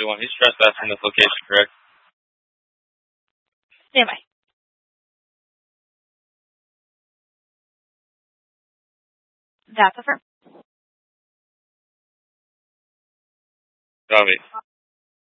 41. He's trespassing this location, correct? Stand by. That's affirmed. Copy.